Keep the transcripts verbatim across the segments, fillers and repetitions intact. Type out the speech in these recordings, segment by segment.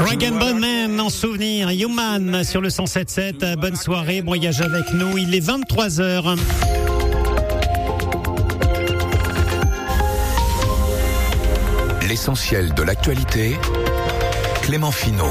Rag and Bone Man en souvenir, Human sur le cent sept sept. Bonne soirée, bon voyage avec nous. Il est vingt-trois heures. L'essentiel de l'actualité, Clément Finot.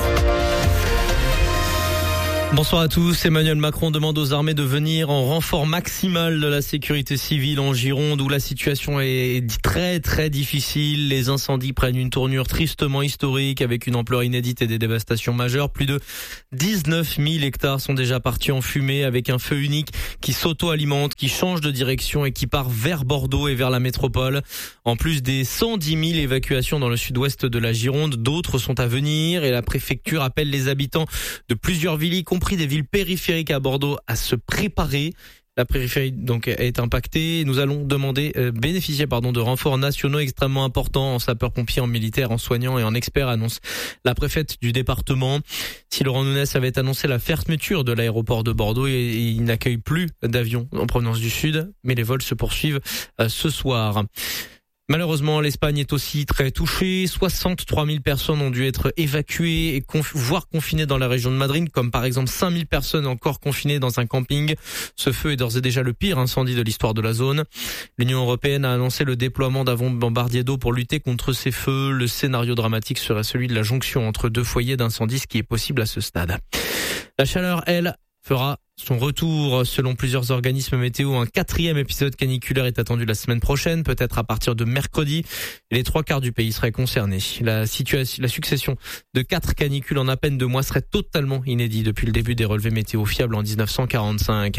Bonsoir à tous. Emmanuel Macron demande aux armées de venir en renfort maximal de la sécurité civile en Gironde où la situation est très très difficile. Les incendies prennent une tournure tristement historique avec une ampleur inédite et des dévastations majeures. Plus de dix-neuf mille hectares sont déjà partis en fumée avec un feu unique qui s'auto-alimente, qui change de direction et qui part vers Bordeaux et vers la métropole. En plus des cent dix mille évacuations dans le sud-ouest de la Gironde, d'autres sont à venir et la préfecture appelle les habitants de plusieurs villes, y compris des villes périphériques à Bordeaux, à se préparer. La périphérie donc est impactée. Nous allons demander euh, bénéficier pardon de renforts nationaux extrêmement importants en sapeurs-pompiers, en militaires, en soignants et en experts, annonce la préfète du département. Si Laurent Nunez avait annoncé la fermeture de l'aéroport de Bordeaux et, et il n'accueille plus d'avions en provenance du sud, mais les vols se poursuivent euh, ce soir. Malheureusement, l'Espagne est aussi très touchée. soixante-trois mille personnes ont dû être évacuées et conf- voire confinées dans la région de Madrid, comme par exemple cinq mille personnes encore confinées dans un camping. Ce feu est d'ores et déjà le pire incendie de l'histoire de la zone. L'Union européenne a annoncé le déploiement d'un bombardier d'eau pour lutter contre ces feux. Le scénario dramatique serait celui de la jonction entre deux foyers d'incendie, ce qui est possible à ce stade. La chaleur, elle, fera son retour. Selon plusieurs organismes météo, un quatrième épisode caniculaire est attendu la semaine prochaine, peut-être à partir de mercredi. Et les trois quarts du pays seraient concernés. La situation, la succession de quatre canicules en à peine deux mois serait totalement inédit depuis le début des relevés météo fiables en dix-neuf cent quarante-cinq.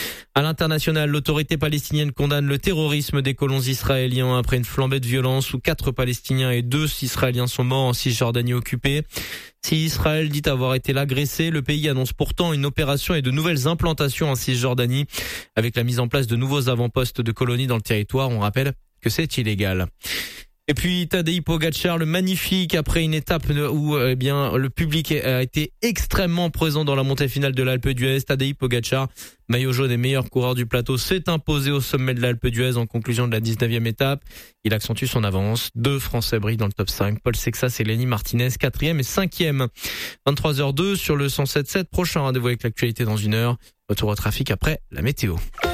À l'international, l'autorité palestinienne condamne le terrorisme des colons israéliens après une flambée de violence où quatre Palestiniens et deux Israéliens sont morts en Cisjordanie occupée. Si Israël dit avoir été l'agressé, le pays annonce pourtant une opération et de nouvelles implantations en Cisjordanie avec la mise en place de nouveaux avant-postes de colonies dans le territoire. On rappelle que c'est illégal. Et puis Tadej Pogačar, le magnifique, après une étape où eh bien le public a été extrêmement présent dans la montée finale de l'Alpe d'Huez. Tadej Pogačar, maillot jaune et meilleur coureur du plateau, s'est imposé au sommet de l'Alpe d'Huez en conclusion de la dix-neuvième étape. Il accentue son avance. Deux Français brillent dans le top cinq. Paul Sexas et Lenny Martinez, quatrième et cinquième. vingt-trois heures deux sur le cent sept sept. Prochain rendez-vous avec l'actualité dans une heure. Retour au trafic après la météo.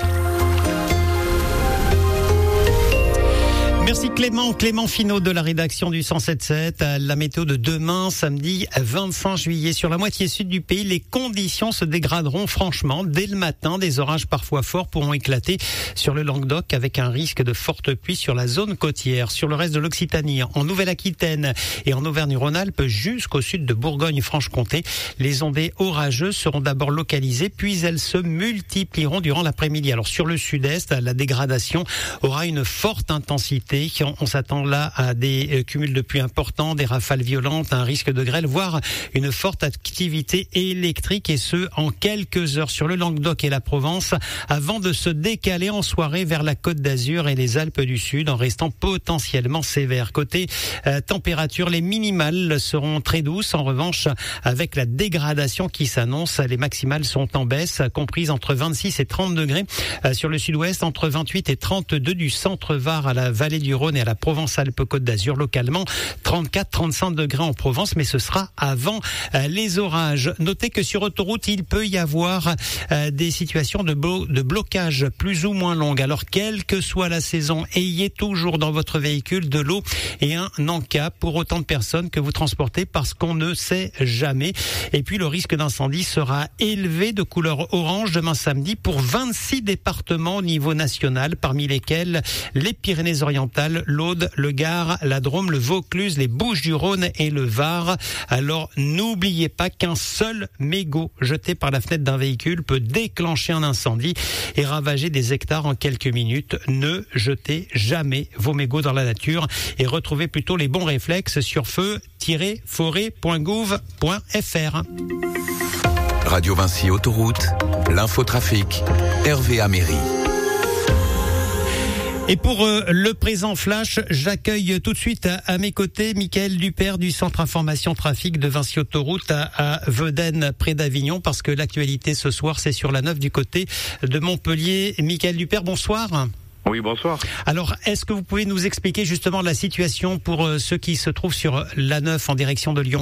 Merci Clément, Clément Finot de la rédaction du cent sept sept. La météo de demain, samedi vingt-cinq juillet. Sur la moitié sud du pays, les conditions se dégraderont franchement. Dès le matin, des orages parfois forts pourront éclater sur le Languedoc avec un risque de fortes pluies sur la zone côtière. Sur le reste de l'Occitanie, en Nouvelle-Aquitaine et en Auvergne-Rhône-Alpes jusqu'au sud de Bourgogne-Franche-Comté, les ondées orageuses seront d'abord localisées, puis elles se multiplieront durant l'après-midi. Alors sur le sud-est, la dégradation aura une forte intensité. On s'attend là à des cumuls de pluie importants, des rafales violentes, un risque de grêle, voire une forte activité électrique, et ce en quelques heures sur le Languedoc et la Provence, avant de se décaler en soirée vers la Côte d'Azur et les Alpes du Sud, en restant potentiellement sévère. Côté euh, température, les minimales seront très douces. En revanche, avec la dégradation qui s'annonce, les maximales sont en baisse, comprises entre vingt-six et trente degrés euh, sur le sud-ouest, entre vingt-huit et trente-deux du centre Var à la vallée du Rhône et à la Provence-Alpes-Côte d'Azur, localement trente-quatre à trente-cinq degrés en Provence, mais ce sera avant euh, les orages. Notez que sur autoroute, il peut y avoir euh, des situations de, blo- de blocage plus ou moins longues. Alors, quelle que soit la saison, ayez toujours dans votre véhicule de l'eau et un en-cas pour autant de personnes que vous transportez, parce qu'on ne sait jamais. Et puis, le risque d'incendie sera élevé, de couleur orange demain samedi pour vingt-six départements au niveau national, parmi lesquels les Pyrénées-Orientales, l'Aude, le Gard, la Drôme, le Vaucluse, les Bouches-du-Rhône et le Var. Alors, n'oubliez pas qu'un seul mégot jeté par la fenêtre d'un véhicule peut déclencher un incendie et ravager des hectares en quelques minutes. Ne jetez jamais vos mégots dans la nature et retrouvez plutôt les bons réflexes sur feu tiret forêt point gouv point f r. Radio Vinci Autoroute, l'infotrafic, Hervé Améry. Et pour euh, le présent flash, j'accueille tout de suite à, à mes côtés Mickaël Dupert du Centre Information Trafic de Vinci Autoroute à, à Vedennes, près d'Avignon, parce que l'actualité ce soir, c'est sur la neuf du côté de Montpellier. Mickaël Dupert, bonsoir. Oui, bonsoir. Alors, est-ce que vous pouvez nous expliquer justement la situation pour euh, ceux qui se trouvent sur l'A neuf en direction de Lyon ?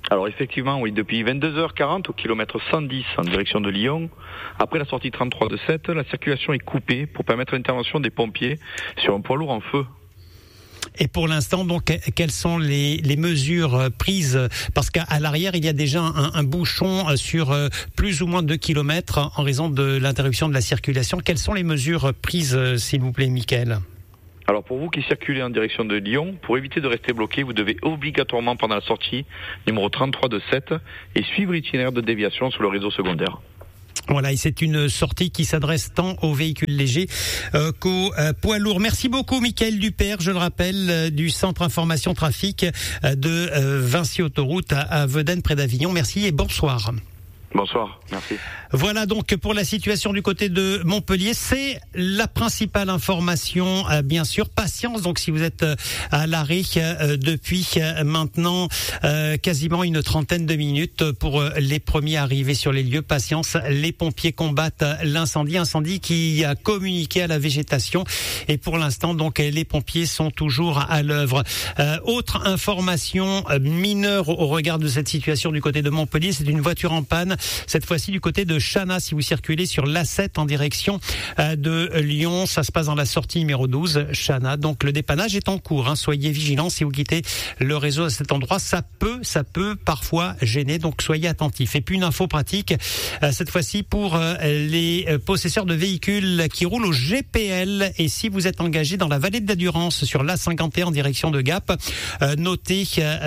Alors effectivement, oui, depuis vingt-deux heures quarante au kilomètre cent dix en direction de Lyon, après la sortie trente-trois de sept, la circulation est coupée pour permettre l'intervention des pompiers sur un poids lourd en feu. Et pour l'instant, donc, quelles sont les, les mesures prises? Parce qu'à l'arrière, il y a déjà un, un bouchon sur plus ou moins deux kilomètres en raison de l'interruption de la circulation. Quelles sont les mesures prises, s'il vous plaît, Mickaël? Alors pour vous qui circulez en direction de Lyon, pour éviter de rester bloqué, vous devez obligatoirement pendant la sortie numéro trente-trois de sept et suivre l'itinéraire de déviation sur le réseau secondaire. Voilà, et c'est une sortie qui s'adresse tant aux véhicules légers euh, qu'aux euh, poids lourds. Merci beaucoup, Mickaël Dupère, je le rappelle, euh, du Centre Information Trafic euh, de euh, Vinci Autoroute à, à Vedène, près d'Avignon. Merci et bonsoir. Bonsoir, merci. Voilà donc pour la situation du côté de Montpellier, c'est la principale information, euh, bien sûr. Patience, donc si vous êtes euh, à l'arrêt euh, depuis euh, maintenant euh, quasiment une trentaine de minutes pour euh, les premiers arrivés sur les lieux. Patience, les pompiers combattent l'incendie, incendie qui a communiqué à la végétation et pour l'instant donc les pompiers sont toujours à l'œuvre. Euh, autre information euh, mineure au regard de cette situation du côté de Montpellier, c'est une voiture en panne. Cette fois-ci du côté de Chana, si vous circulez sur l'A sept en direction de Lyon, ça se passe dans la sortie numéro douze, Chana. Donc le dépannage est en cours, hein. Soyez vigilants si vous quittez le réseau à cet endroit, ça peut, ça peut parfois gêner, donc soyez attentifs. Et puis une info pratique, cette fois-ci pour les possesseurs de véhicules qui roulent au G P L. Et si vous êtes engagé dans la vallée de la Durance sur l'A cinquante et un en direction de Gap, notez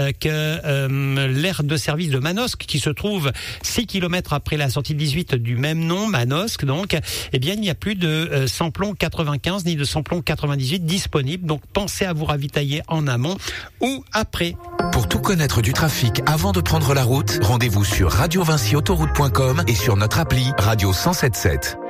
que l'aire de service de Manosque, qui se trouve six kilomètres après la sortie dix-huit du même nom, Manosque donc, eh bien il n'y a plus de euh, samplon quatre-vingt-quinze ni de samplon quatre-vingt-dix-huit disponible. Donc pensez à vous ravitailler en amont ou après. Pour tout connaître du trafic avant de prendre la route, rendez-vous sur radio vinci autoroute point com et sur notre appli Radio cent soixante-dix-sept.